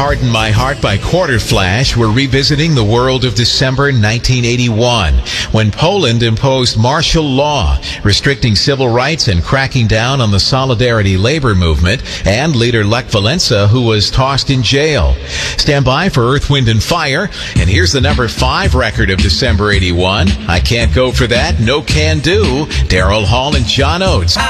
Harden My Heart by Quarter Flash, we're revisiting the world of December 1981, when Poland imposed martial law, restricting civil rights and cracking down on the Solidarity labor movement, and leader Lech Walesa, who was tossed in jail. Stand by for Earth, Wind, and Fire, and here's the number 5 record of December 81. I Can't Go For That, No Can Do, Daryl Hall and John Oates.